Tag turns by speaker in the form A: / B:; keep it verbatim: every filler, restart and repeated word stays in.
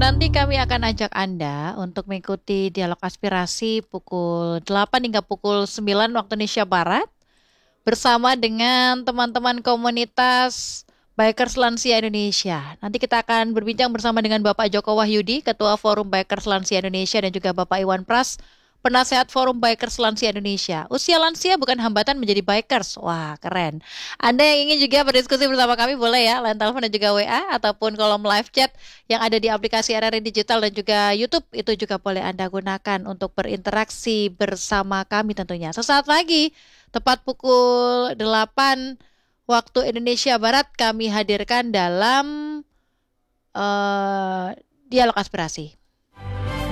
A: Nanti kami akan ajak Anda untuk mengikuti dialog aspirasi pukul delapan hingga pukul sembilan waktu Indonesia Barat bersama dengan teman-teman komunitas Bikers Lansia Indonesia. Nanti kita akan berbincang bersama dengan Bapak Joko Wahyudi, Ketua Forum Bikers Lansia Indonesia, dan juga Bapak Iwan Pras, Penasehat Forum Bikers Lansia Indonesia. Usia lansia bukan hambatan menjadi bikers. Wah, keren. Anda yang ingin juga berdiskusi bersama kami boleh ya, line telepon dan juga W A ataupun kolom live chat yang ada di aplikasi R R I Digital dan juga YouTube. Itu juga boleh Anda gunakan untuk berinteraksi bersama kami tentunya. Sesaat lagi, tepat pukul delapan waktu Indonesia Barat, kami hadirkan dalam uh, dialog aspirasi.